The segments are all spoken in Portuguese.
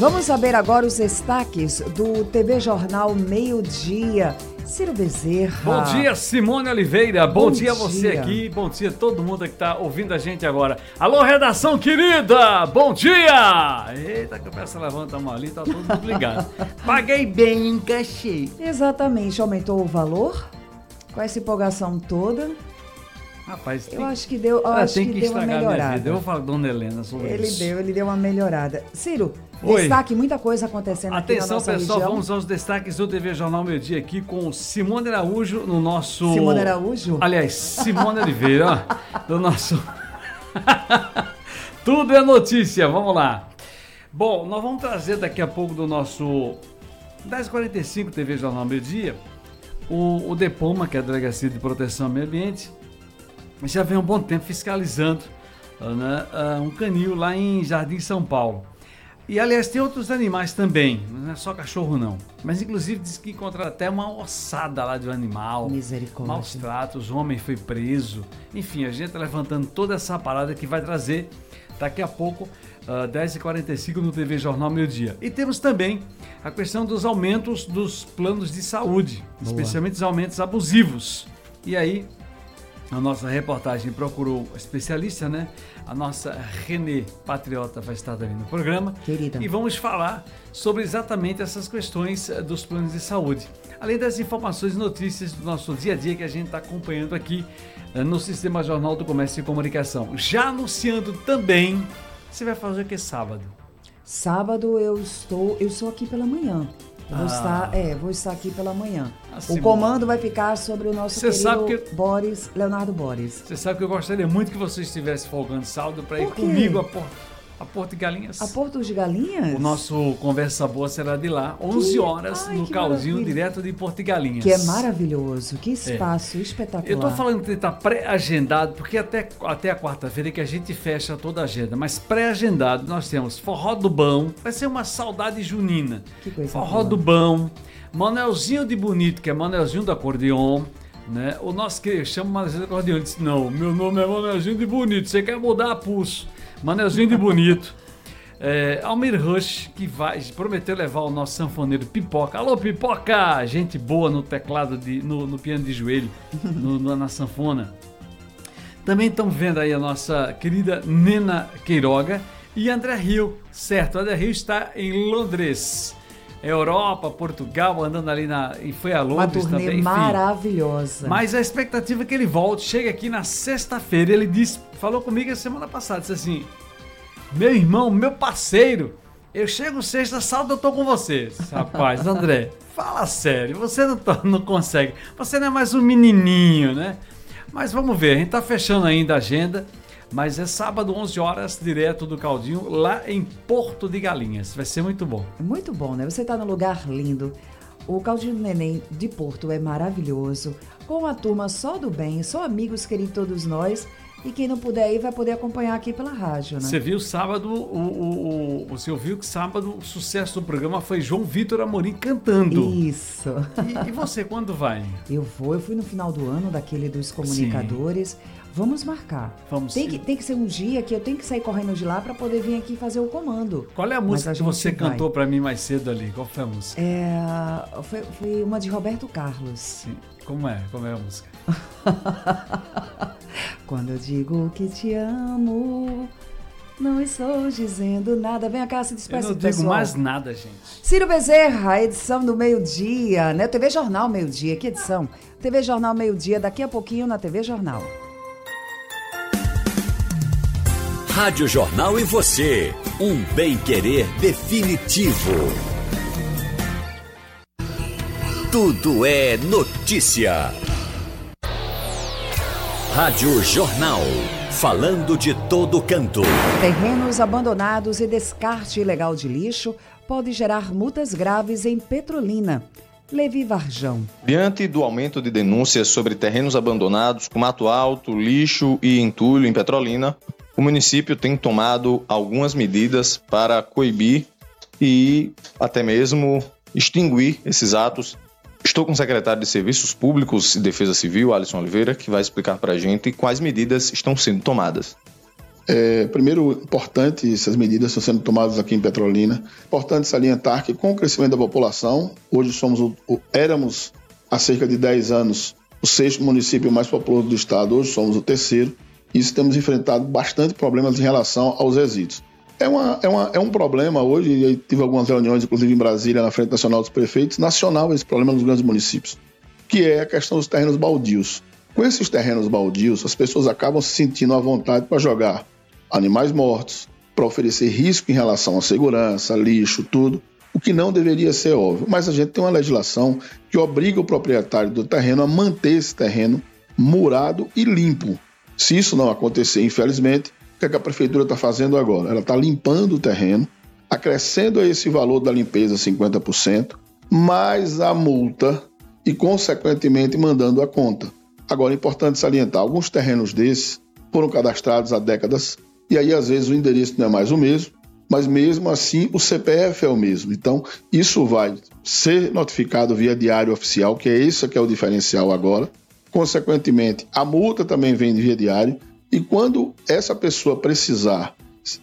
Vamos saber agora os destaques do TV Jornal Meio-Dia. Ciro Bezerra. Bom dia, Simone Oliveira. Bom dia a você aqui. Bom dia a todo mundo que está ouvindo a gente agora. Alô, redação querida. Bom dia. Eita, que a peça levanta a mão ali, tá todo mundo ligado. Paguei bem, encaixei. Exatamente. Aumentou o valor? Com essa empolgação toda? Rapaz, eu acho que deu, uma melhorada. Eu vou falar com a Dona Helena sobre isso. Ele deu uma melhorada. Ciro, Oi. Destaque, muita coisa acontecendo aqui na nossa pessoal, região. vamos aos destaques do TV Jornal Meio Dia aqui com Simone Araújo no nosso... Simone Araújo? Aliás, Simone Oliveira, do nosso... Tudo é notícia, vamos lá. Bom, nós vamos trazer daqui a pouco do nosso 10h45 TV Jornal Meio Dia o DEPOMA, que é a Delegacia de Proteção ao Meio Ambiente, já vem há um bom tempo fiscalizando um canil lá em Jardim São Paulo. E, aliás, tem outros animais também, não é só cachorro não. Mas, inclusive, diz que encontraram até uma ossada lá de um animal. Misericórdia. Maus tratos, o homem foi preso. Enfim, a gente está levantando toda essa parada que vai trazer daqui a pouco, 10h45 no TV Jornal Meio Dia. E temos também a questão dos aumentos dos planos de saúde, especialmente os aumentos abusivos. E aí, a nossa reportagem procurou especialista, né? A nossa Renê Patriota vai estar também no programa. Querida. E vamos falar sobre exatamente essas questões dos planos de saúde. Além das informações e notícias do nosso dia a dia que a gente está acompanhando aqui no Sistema Jornal do Comércio e Comunicação. Já anunciando também, você vai fazer o que sábado? Sábado eu estou aqui pela manhã. Vou estar aqui pela manhã. Assim, o comando vai ficar sobre o nosso querido Leonardo Boris. Você sabe que eu gostaria muito que você estivesse folgando sábado para ir comigo a Porto de Galinhas. A Porto de Galinhas? O nosso Conversa Boa será de lá, 11 horas, no Caldinho, direto de Porto de Galinhas. Que é maravilhoso, que espaço espetacular. Eu estou falando que está pré-agendado, porque até a quarta-feira que a gente fecha toda a agenda, mas pré-agendado nós temos Forró do Bão, vai ser uma saudade junina. Que coisa Forró boa. do Bão, Manelzinho de Bonito, que é Manelzinho do Acordeon, né? O nosso que chama Manelzinho do Acordeon, ele disse, não, meu nome é Manelzinho de Bonito, você quer mudar a pulso. Manelzinho de Bonito. Almir Rush, que prometeu levar o nosso sanfoneiro Pipoca. Alô, Pipoca! Gente boa no teclado, no piano de joelho, na sanfona. Também estamos vendo aí a nossa querida Nena Queiroga e André Rio, certo? André Rio está em Londres, Europa, Portugal, andando ali foi a Londres também. Uma turnê maravilhosa. Mas a expectativa é que ele volte, chega aqui na sexta-feira, ele falou comigo a semana passada, disse assim, meu irmão, meu parceiro, eu chego sexta, sábado eu tô com você. Rapaz, André, fala sério, você não consegue, você não é mais um menininho, né? Mas vamos ver, a gente tá fechando ainda a agenda, mas é sábado, 11 horas, direto do Caldinho, lá em Porto de Galinhas. Vai ser muito bom. Muito bom, né? Você tá num lugar lindo. O Caldinho do Neném de Porto é maravilhoso. Com uma turma só do bem, só amigos queridos todos nós. E quem não puder ir vai poder acompanhar aqui pela rádio, né? Você viu sábado, você ouviu que sábado o sucesso do programa foi João Vitor Amorim cantando. Isso. E você, quando vai? Eu fui no final do ano, daquele dos comunicadores. Sim. Vamos marcar. Tem que ser um dia que eu tenho que sair correndo de lá para poder vir aqui fazer o comando. Qual é a música que você cantou para mim mais cedo ali? Qual foi a música? Foi uma de Roberto Carlos. Sim. Como é a música? Quando eu digo que te amo, não estou dizendo nada. Vem cá, se despeça do pessoal. Eu não digo mais nada, gente. Ciro Bezerra, edição do meio-dia, né? TV Jornal Meio-Dia, que edição? TV Jornal Meio-Dia, daqui a pouquinho na TV Jornal. Rádio Jornal e você, um bem-querer definitivo. Tudo é notícia. Rádio Jornal, falando de todo canto. Terrenos abandonados e descarte ilegal de lixo pode gerar multas graves em Petrolina. Levi Varjão. Diante do aumento de denúncias sobre terrenos abandonados, com mato alto, lixo e entulho em Petrolina, o município tem tomado algumas medidas para coibir e até mesmo extinguir esses atos. Estou com o secretário de Serviços Públicos e Defesa Civil, Alisson Oliveira, que vai explicar para a gente quais medidas estão sendo tomadas. Primeiro, importante, essas medidas estão sendo tomadas aqui em Petrolina. Importante salientar que com o crescimento da população, hoje éramos há cerca de 10 anos o 6º município mais populoso do estado, hoje somos o 3º. Isso temos enfrentado bastante problemas em relação aos resíduos. É um problema hoje, e tive algumas reuniões, inclusive em Brasília, na Frente Nacional dos Prefeitos, nacional esse problema nos grandes municípios, que é a questão dos terrenos baldios. Com esses terrenos baldios, as pessoas acabam se sentindo à vontade para jogar animais mortos, para oferecer risco em relação à segurança, lixo, tudo, o que não deveria ser óbvio. Mas a gente tem uma legislação que obriga o proprietário do terreno a manter esse terreno murado e limpo. Se isso não acontecer, infelizmente, o que a prefeitura está fazendo agora? Ela está limpando o terreno, acrescendo a esse valor da limpeza 50%, mais a multa e, consequentemente, mandando a conta. Agora, é importante salientar, alguns terrenos desses foram cadastrados há décadas e aí, às vezes, o endereço não é mais o mesmo, mas mesmo assim o CPF é o mesmo. Então, isso vai ser notificado via diário oficial, que é esse que é o diferencial agora. Consequentemente, a multa também vem via diário. E quando essa pessoa precisar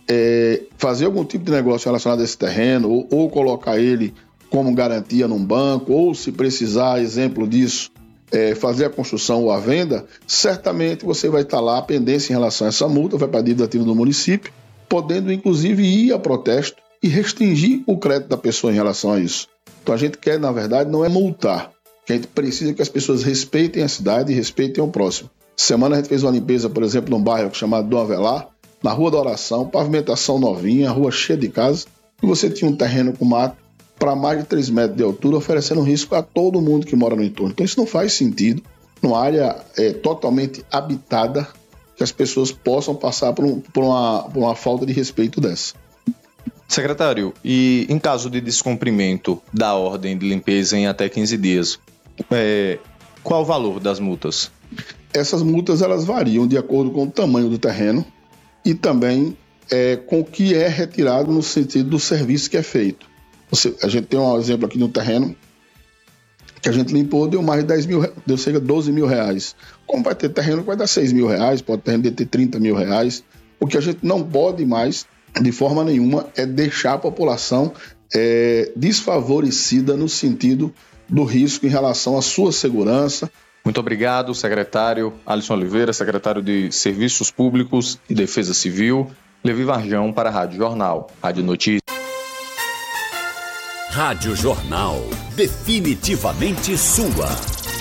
fazer algum tipo de negócio relacionado a esse terreno, ou colocar ele como garantia num banco, ou se precisar, exemplo disso, fazer a construção ou a venda, certamente você vai estar lá a pendência em relação a essa multa, vai para a dívida ativa do município, podendo inclusive ir a protesto e restringir o crédito da pessoa em relação a isso. Então a gente quer, na verdade, não é multar, que a gente precisa que as pessoas respeitem a cidade e respeitem o próximo. Semana a gente fez uma limpeza, por exemplo, num bairro chamado Dom Avelar, na Rua da Oração, pavimentação novinha, rua cheia de casas, e você tinha um terreno com mato para mais de 3 metros de altura, oferecendo risco a todo mundo que mora no entorno. Então isso não faz sentido, numa área totalmente habitada, que as pessoas possam passar por uma falta de respeito dessa. Secretário, e em caso de descumprimento da ordem de limpeza em até 15 dias, qual o valor das multas? Essas multas elas variam de acordo com o tamanho do terreno e também com o que é retirado no sentido do serviço que é feito. A gente tem um exemplo aqui no terreno que a gente limpou, deu mais de 10 mil, deu cerca de 12 mil reais. Como vai ter terreno que vai dar 6 mil reais, pode ter 30 mil reais. O que a gente não pode mais, de forma nenhuma, é deixar a população desfavorecida no sentido do risco em relação à sua segurança. Muito obrigado, secretário Alisson Oliveira, secretário de Serviços Públicos e Defesa Civil, Levi Varjão para a Rádio Jornal, Rádio Notícias. Rádio Jornal, definitivamente sua.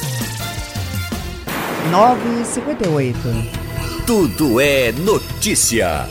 9h58. Tudo é notícia.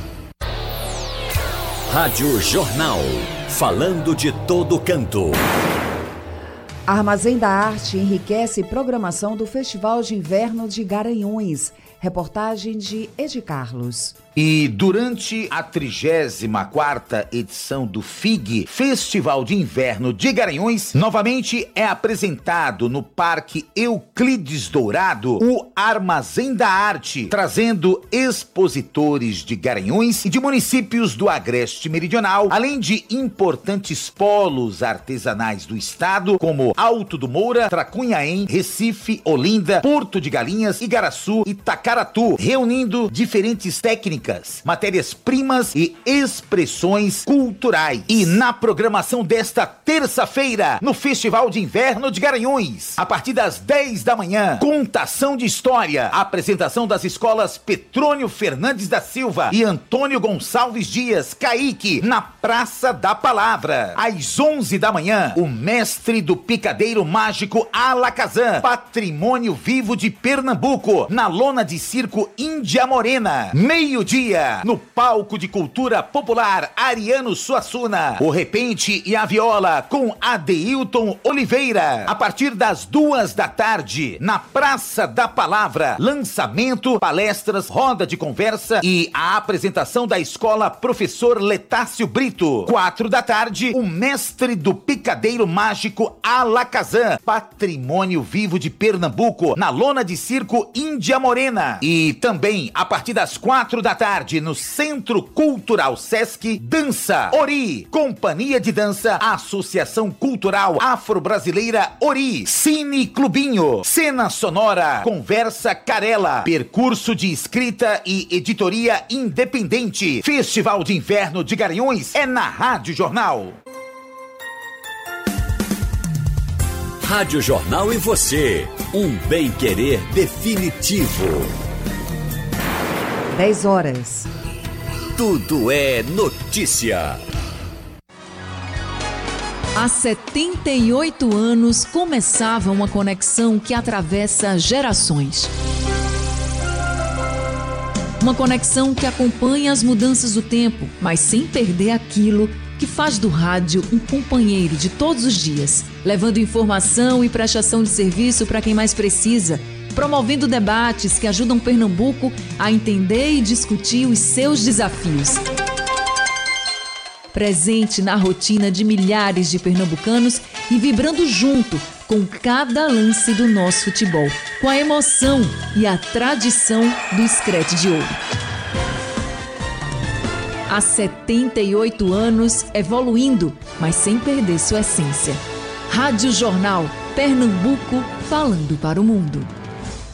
Rádio Jornal, falando de todo canto. Armazém da Arte enriquece programação do Festival de Inverno de Garanhuns. Reportagem de Edi Carlos. E durante a 34ª edição do FIG, Festival de Inverno de Garanhuns, novamente é apresentado no Parque Euclides Dourado o Armazém da Arte, trazendo expositores de Garanhuns e de municípios do Agreste Meridional, além de importantes polos artesanais do estado, como Alto do Moura, Tracunhaém, Recife, Olinda, Porto de Galinhas, Igaraçu e Tacaratu, reunindo diferentes técnicas, matérias-primas e expressões culturais. E na programação desta terça-feira, no Festival de Inverno de Garanhuns, a partir das 10 da manhã, contação de história, apresentação das escolas Petrônio Fernandes da Silva e Antônio Gonçalves Dias, Caíque, na Praça da Palavra. Às 11 da manhã, o mestre do picadeiro mágico Alakazam, patrimônio vivo de Pernambuco, na lona de circo Índia Morena. Meio-dia, no palco de cultura popular Ariano Suassuna, o repente e a viola com Adeilton Oliveira. A partir das 2 da tarde, na Praça da Palavra, lançamento, palestras, roda de conversa e a apresentação da escola Professor Letácio Brito. 4 da tarde, o mestre do picadeiro Picadeiro Mágico Alakazam, patrimônio vivo de Pernambuco, na lona de circo Índia Morena. E também, a partir das 4 da tarde, no Centro Cultural Sesc, Dança Ori, Companhia de Dança, Associação Cultural Afro-Brasileira Ori, Cine Clubinho, Cena Sonora, Conversa Carela, percurso de escrita e editoria independente. Festival de Inverno de Garanhuns é na Rádio Jornal. Rádio Jornal e você, um bem-querer definitivo. 10 horas. Tudo é notícia. Há 78 anos começava uma conexão que atravessa gerações. Uma conexão que acompanha as mudanças do tempo, mas sem perder aquilo que faz do rádio um companheiro de todos os dias, levando informação e prestação de serviço para quem mais precisa, promovendo debates que ajudam Pernambuco a entender e discutir os seus desafios. Presente na rotina de milhares de pernambucanos e vibrando junto com cada lance do nosso futebol, com a emoção e a tradição do Screte de Ouro. Há 78 anos, evoluindo, mas sem perder sua essência. Rádio Jornal, Pernambuco, falando para o mundo.